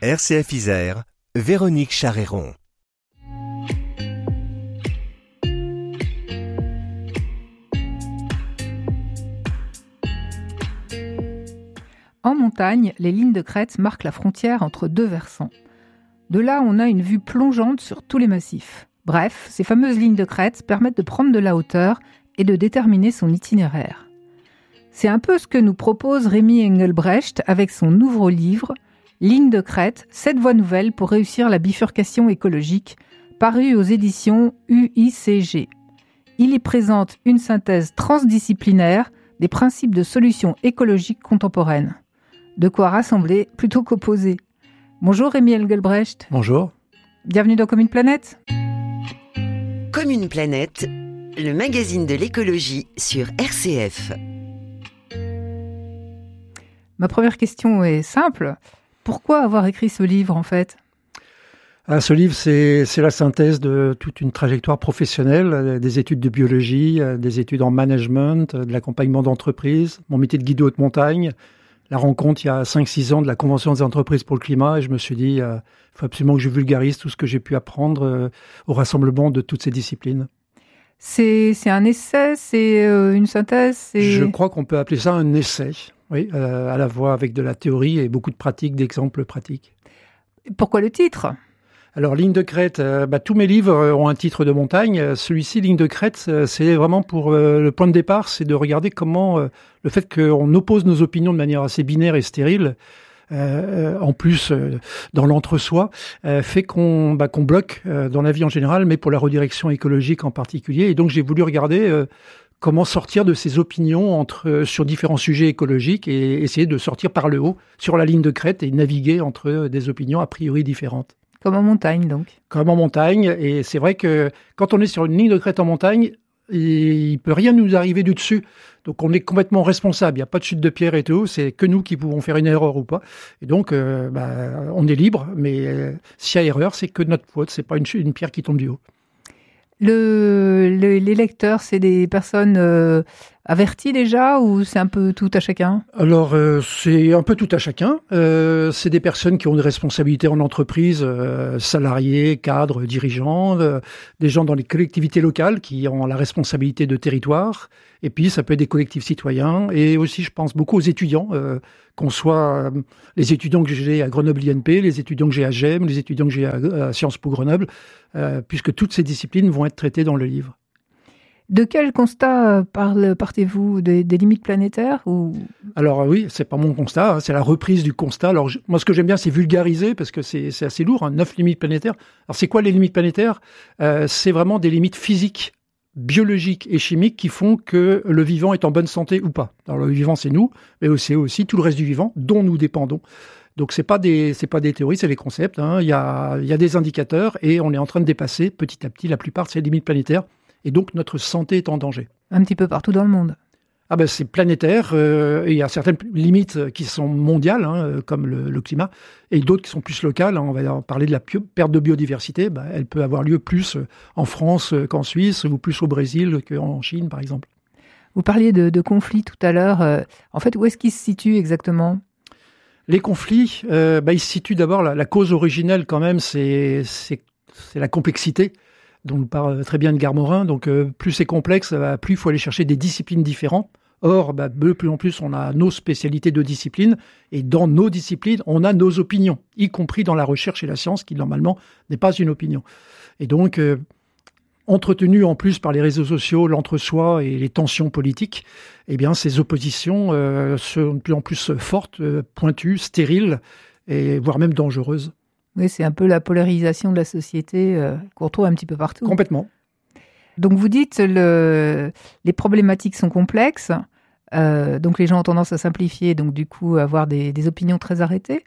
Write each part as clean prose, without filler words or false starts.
RCF Isère, Véronique Charéron. En montagne, les lignes de crête marquent la frontière entre deux versants. De là, on a une vue plongeante sur tous les massifs. Bref, ces fameuses lignes de crête permettent de prendre de la hauteur et de déterminer son itinéraire. C'est un peu ce que nous propose Rémi Engelbrecht avec son nouveau livre « Lignes de crête, 7 voies nouvelles pour réussir la bifurcation écologique » paru aux éditions UICG. Il y présente une synthèse transdisciplinaire des principes de solutions écologiques contemporaines. De quoi rassembler plutôt qu'opposer. Bonjour Rémi Engelbrecht. Bonjour. Bienvenue dans Comme une planète. Comme une planète, le magazine de l'écologie sur RCF. Ma première question est simple. Pourquoi avoir écrit ce livre en fait ? Ce livre, c'est la synthèse de toute une trajectoire professionnelle, des études de biologie, des études en management, de l'accompagnement d'entreprises, mon métier de guide de haute montagne, la rencontre il y a 5-6 ans de la Convention des entreprises pour le climat, et je me suis dit, il faut absolument que je vulgarise tout ce que j'ai pu apprendre au rassemblement de toutes ces disciplines. C'est un essai, c'est une synthèse Je crois qu'on peut appeler ça un essai, oui, à la fois avec de la théorie et beaucoup de pratiques, d'exemples pratiques. Pourquoi le titre ? Alors, Ligne de crête, tous mes livres ont un titre de montagne. Celui-ci, Ligne de crête, c'est vraiment pour le point de départ, c'est de regarder comment le fait qu'on oppose nos opinions de manière assez binaire et stérile, en plus dans l'entre-soi, fait qu'on bloque dans la vie en général, mais pour la redirection écologique en particulier. Et donc, j'ai voulu regarder comment sortir de ces opinions sur différents sujets écologiques et essayer de sortir par le haut sur la ligne de crête et naviguer entre des opinions a priori différentes. Comme en montagne, donc. Comme en montagne. Et c'est vrai que quand on est sur une ligne de crête en montagne, il peut rien nous arriver du dessus. Donc, on est complètement responsable. Il n'y a pas de chute de pierre et tout. C'est que nous qui pouvons faire une erreur ou pas. Et donc, on est libre. Mais s'il y a erreur, c'est que notre faute. C'est pas une pierre qui tombe du haut. Les lecteurs, c'est des personnes averties déjà ou c'est un peu tout à chacun ? Alors, c'est un peu tout à chacun. C'est des personnes qui ont des responsabilités en entreprise, salariés, cadres, dirigeants, des gens dans les collectivités locales qui ont la responsabilité de territoire. Et puis, ça peut être des collectifs citoyens. Et aussi, je pense beaucoup aux étudiants, qu'on soit les étudiants que j'ai à Grenoble INP, les étudiants que j'ai à GEM, les étudiants que j'ai à Sciences Po Grenoble, puisque toutes ces disciplines vont être traitées dans le livre. De quel constat partez-vous ? Des limites planétaires ou... Alors oui, c'est pas mon constat, c'est la reprise du constat. Alors moi, ce que j'aime bien, c'est vulgariser, parce que c'est assez lourd, 9 limites planétaires. Alors c'est quoi les limites planétaires ? C'est vraiment des limites physiques, biologiques et chimiques qui font que le vivant est en bonne santé ou pas. Alors le vivant, c'est nous, mais c'est aussi tout le reste du vivant dont nous dépendons. Donc c'est pas des théories, c'est des concepts. Il y a des indicateurs et on est en train de dépasser petit à petit la plupart de ces limites planétaires. Et donc, notre santé est en danger. Un petit peu partout dans le monde. C'est planétaire. Et il y a certaines limites qui sont mondiales, comme le climat, et d'autres qui sont plus locales. On va parler de la perte de biodiversité. Elle peut avoir lieu plus en France qu'en Suisse, ou plus au Brésil qu'en Chine, par exemple. Vous parliez de conflits tout à l'heure. En fait, où est-ce qu'ils se situent exactement ? Les conflits, ils se situent d'abord, la cause originelle quand même, c'est la complexité, dont nous parle très bien Edgar Morin. Donc, plus c'est complexe, plus il faut aller chercher des disciplines différentes. Or, de plus en plus, on a nos spécialités de disciplines. Et dans nos disciplines, on a nos opinions, y compris dans la recherche et la science, qui normalement n'est pas une opinion. Et donc, entretenu en plus par les réseaux sociaux, l'entre-soi et les tensions politiques, ces oppositions sont de plus en plus fortes, pointues, stériles, et voire même dangereuses. Oui, c'est un peu la polarisation de la société qu'on retrouve un petit peu partout. Complètement. Donc vous dites les problématiques sont complexes, donc les gens ont tendance à simplifier, donc du coup avoir des opinions très arrêtées.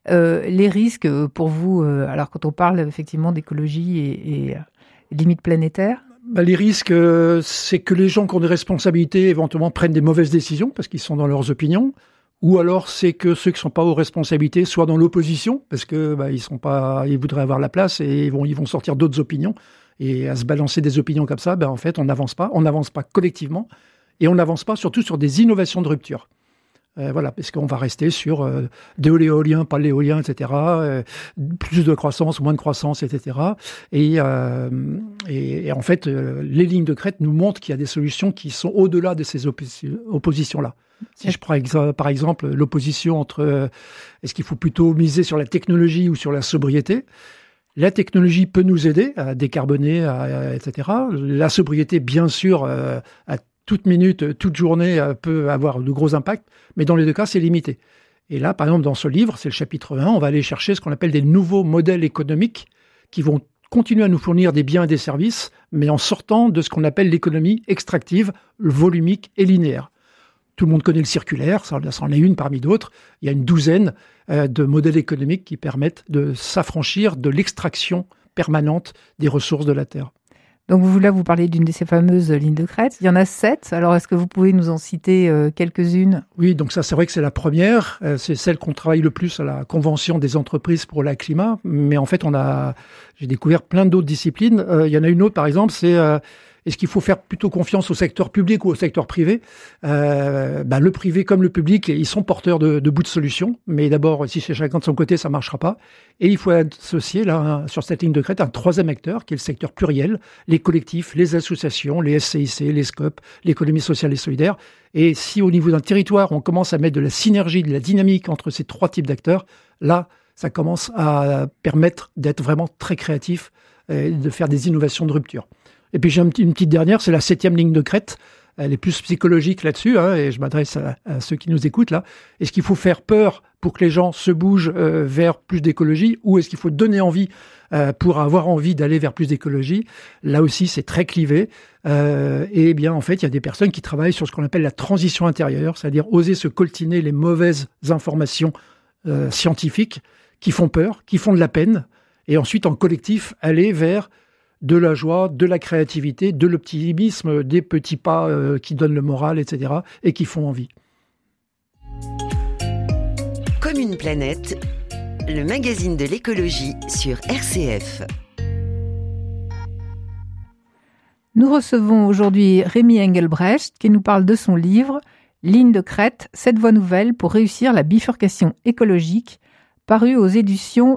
Les risques pour vous, alors quand on parle effectivement d'écologie et limites planétaires ? Les risques, c'est que les gens qui ont des responsabilités éventuellement prennent des mauvaises décisions parce qu'ils sont dans leurs opinions. Ou alors c'est que ceux qui ne sont pas aux responsabilités soient dans l'opposition parce que ils voudraient avoir la place et ils vont sortir d'autres opinions. Et à se balancer des opinions comme ça, en fait, on n'avance pas collectivement et on n'avance pas surtout sur des innovations de rupture. Voilà, parce qu'on va rester sur de l'éolien, pas de l'éolien, etc. Plus de croissance, moins de croissance, etc. Et en fait, les lignes de crête nous montrent qu'il y a des solutions qui sont au-delà de ces oppositions-là. Si je prends par exemple l'opposition entre est-ce qu'il faut plutôt miser sur la technologie ou sur la sobriété, la technologie peut nous aider à décarboner, etc. La sobriété, bien sûr, à toute minute, toute journée, peut avoir de gros impacts, mais dans les deux cas, c'est limité. Et là, par exemple, dans ce livre, c'est le chapitre 1, on va aller chercher ce qu'on appelle des nouveaux modèles économiques qui vont continuer à nous fournir des biens et des services, mais en sortant de ce qu'on appelle l'économie extractive, volumique et linéaire. Tout le monde connaît le circulaire, ça en est une parmi d'autres. Il y a une douzaine de modèles économiques qui permettent de s'affranchir de l'extraction permanente des ressources de la Terre. Donc là, vous parlez d'une de ces fameuses lignes de crête. Il y en a 7. Alors, est-ce que vous pouvez nous en citer quelques-unes ? Oui, donc ça, c'est vrai que c'est la première. C'est celle qu'on travaille le plus à la Convention des entreprises pour le climat. Mais en fait, j'ai découvert plein d'autres disciplines. Il y en a une autre, par exemple, c'est est-ce qu'il faut faire plutôt confiance au secteur public ou au secteur privé ? Le privé comme le public, ils sont porteurs de bouts de solutions. Mais d'abord, si c'est chacun de son côté, ça marchera pas. Et il faut associer là, sur cette ligne de crête, un troisième acteur, qui est le secteur pluriel, les collectifs, les associations, les SCIC, les SCOP, l'économie sociale et solidaire. Et si au niveau d'un territoire, on commence à mettre de la synergie, de la dynamique entre ces trois types d'acteurs, là, ça commence à permettre d'être vraiment très créatif et de faire des innovations de rupture. Et puis j'ai une petite dernière, c'est la 7e ligne de crête. Elle est plus psychologique là-dessus, et je m'adresse à ceux qui nous écoutent là. Est-ce qu'il faut faire peur pour que les gens se bougent vers plus d'écologie, ou est-ce qu'il faut donner envie pour avoir envie d'aller vers plus d'écologie ? Là aussi, c'est très clivé. Et bien, en fait, il y a des personnes qui travaillent sur ce qu'on appelle la transition intérieure, c'est-à-dire oser se coltiner les mauvaises informations scientifiques qui font peur, qui font de la peine, et ensuite, en collectif, aller vers de la joie, de la créativité, de l'optimisme, des petits pas qui donnent le moral, etc., et qui font envie. Comme une planète, le magazine de l'écologie sur RCF. Nous recevons aujourd'hui Rémi Engelbrecht qui nous parle de son livre « Ligne de crête, 7 voies nouvelles pour réussir la bifurcation écologique » paru aux éditions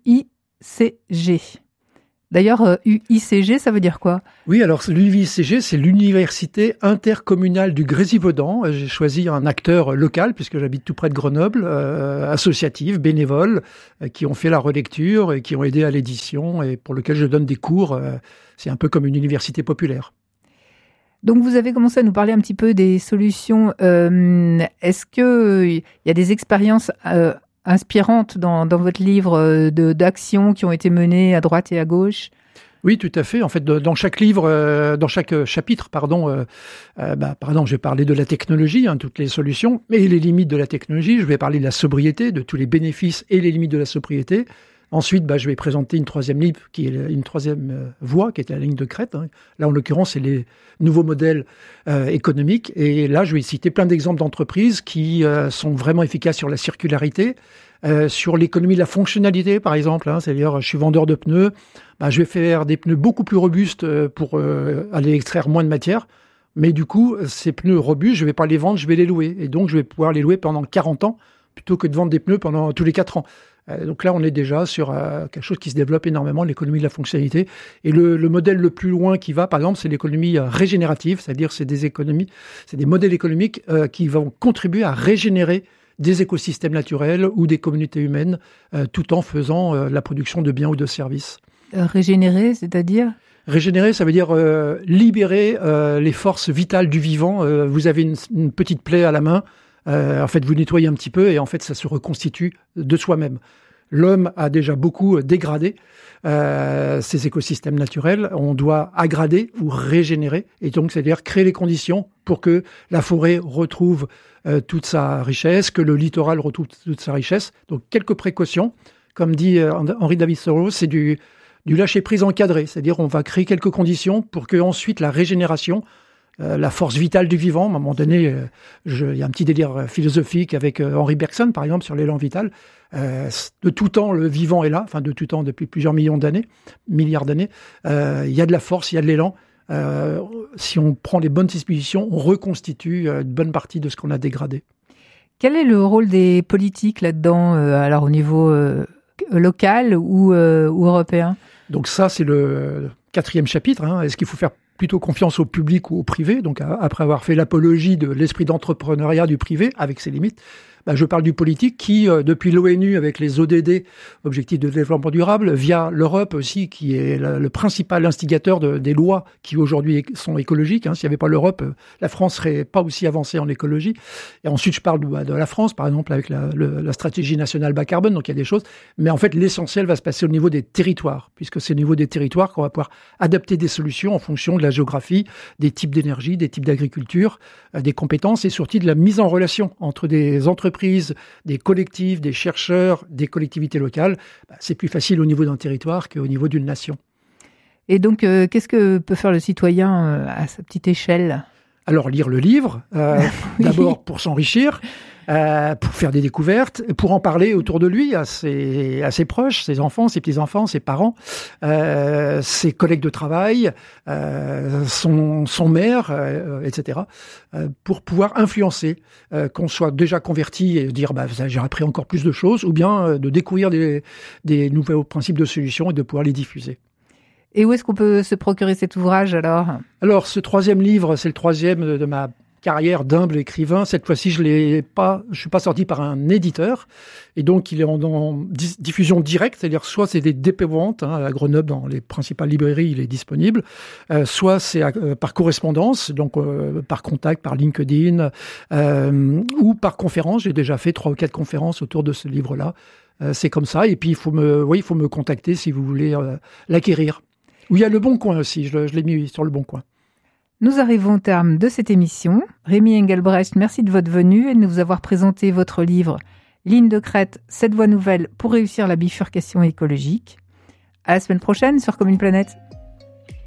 UICG. D'ailleurs, UICG, ça veut dire quoi ? Oui, alors l'UICG, c'est l'Université intercommunale du Grésivaudan. J'ai choisi un acteur local, puisque j'habite tout près de Grenoble, associatif, bénévole, qui ont fait la relecture et qui ont aidé à l'édition et pour lequel je donne des cours. C'est un peu comme une université populaire. Donc, vous avez commencé à nous parler un petit peu des solutions. Est-ce qu'il y a des expériences inspirantes dans votre livre d'actions qui ont été menées à droite et à gauche ? Oui, tout à fait. En fait, dans chaque livre, dans chaque chapitre, je vais parler de la technologie, toutes les solutions, et les limites de la technologie. Je vais parler de la sobriété, de tous les bénéfices et les limites de la sobriété. Ensuite, je vais présenter une troisième ligne, qui est une troisième voie, qui est la ligne de crête. Là, en l'occurrence, c'est les nouveaux modèles économiques. Et là, je vais citer plein d'exemples d'entreprises qui sont vraiment efficaces sur la circularité, sur l'économie de la fonctionnalité, par exemple. C'est-à-dire, je suis vendeur de pneus, je vais faire des pneus beaucoup plus robustes pour aller extraire moins de matière. Mais du coup, ces pneus robustes, je ne vais pas les vendre, je vais les louer. Et donc, je vais pouvoir les louer pendant 40 ans, plutôt que de vendre des pneus pendant tous les 4 ans. Donc là, on est déjà sur quelque chose qui se développe énormément, l'économie de la fonctionnalité. Et le modèle le plus loin qui va, par exemple, c'est l'économie régénérative, c'est-à-dire c'est des modèles économiques qui vont contribuer à régénérer des écosystèmes naturels ou des communautés humaines, tout en faisant la production de biens ou de services. Régénérer, c'est-à-dire ? Régénérer, ça veut dire libérer les forces vitales du vivant. Vous avez une petite plaie à la main. En fait, vous nettoyez un petit peu et en fait, ça se reconstitue de soi-même. L'homme a déjà beaucoup dégradé ces écosystèmes naturels. On doit aggrader ou régénérer, et donc c'est-à-dire créer les conditions pour que la forêt retrouve toute sa richesse, que le littoral retrouve toute sa richesse. Donc, quelques précautions. Comme dit Henri David Thoreau, c'est du lâcher-prise encadré, c'est-à-dire on va créer quelques conditions pour que ensuite la régénération, la force vitale du vivant. À un moment donné, il y a un petit délire philosophique avec Henri Bergson, par exemple, sur l'élan vital. De tout temps, le vivant est là, enfin de tout temps, depuis plusieurs milliards d'années. Il y a de la force, il y a de l'élan. Si on prend les bonnes dispositions, on reconstitue une bonne partie de ce qu'on a dégradé. Quel est le rôle des politiques là-dedans, alors au niveau local ou européen ? Donc ça, c'est le 4e chapitre. Est-ce qu'il faut faire plutôt confiance au public ou au privé ? Donc après avoir fait l'apologie de l'esprit d'entrepreneuriat du privé, avec ses limites, je parle du politique qui, depuis l'ONU avec les ODD, Objectifs de développement durable, via l'Europe aussi, qui est le principal instigateur des lois qui aujourd'hui sont écologiques. S'il n'y avait pas l'Europe, la France serait pas aussi avancée en écologie. Et ensuite, je parle de la France, par exemple, avec la stratégie nationale bas carbone. Donc il y a des choses. Mais en fait, l'essentiel va se passer au niveau des territoires, puisque c'est au niveau des territoires qu'on va pouvoir adapter des solutions en fonction de la géographie, des types d'énergie, des types d'agriculture, des compétences et surtout de la mise en relation entre des entreprises, des collectifs, des chercheurs, des collectivités locales. C'est plus facile au niveau d'un territoire qu'au niveau d'une nation. Et donc, qu'est-ce que peut faire le citoyen à sa petite échelle ? Alors, lire le livre, Oui. d'abord pour s'enrichir, pour faire des découvertes, pour en parler autour de lui, à ses proches, ses enfants, ses petits-enfants, ses parents, ses collègues de travail, son maire, etc., pour pouvoir influencer, qu'on soit déjà converti et dire j'ai appris encore plus de choses, ou bien de découvrir des nouveaux principes de solutions et de pouvoir les diffuser. Et où est-ce qu'on peut se procurer cet ouvrage alors ? Alors, ce 3e livre, c'est le 3e de ma carrière d'humble écrivain. Cette fois-ci, je suis pas sorti par un éditeur. Et donc, il est en diffusion directe. C'est-à-dire, soit c'est des dépôt-ventes, à Grenoble, dans les principales librairies, il est disponible. Soit c'est par correspondance, donc par contact, par LinkedIn, ou par conférence. J'ai déjà fait 3 ou 4 conférences autour de ce livre-là. C'est comme ça. Et puis, il faut me contacter si vous voulez l'acquérir. Où il y a Le Bon Coin aussi, je l'ai mis sur Le Bon Coin. Nous arrivons au terme de cette émission. Rémi Engelbrecht, merci de votre venue et de nous avoir présenté votre livre « Ligne de crête, 7 voies nouvelles pour réussir la bifurcation écologique ». À la semaine prochaine sur Comme une planète.